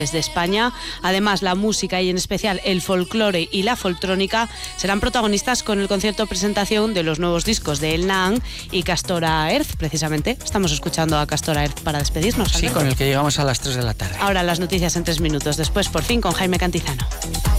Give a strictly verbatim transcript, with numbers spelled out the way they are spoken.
de España. Además, la música y en especial el folclore y la foltrónica serán protagonistas con el concierto presentación de los nuevos discos de El Nang y Castora Earth. Precisamente estamos escuchando a Castora Earth para despedirnos. Sí, con el que llegamos a las tres de la tarde. Ahora las noticias en tres minutos. Después, por fin, con Jaime Cantizano.